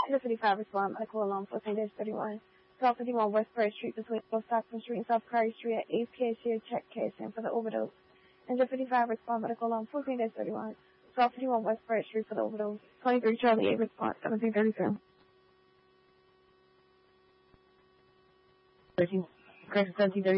Injured 55 respond medical alarm 14-31. 1251 West Bird Street between Stockton Street and South Prairie Street at 8 PHC check casing for the overdose. Injured 55 respond medical alarm 14-31. 1251 West Bird Street for the overdose. 23 Charlie 8 response 1732. 13 Correction 1732.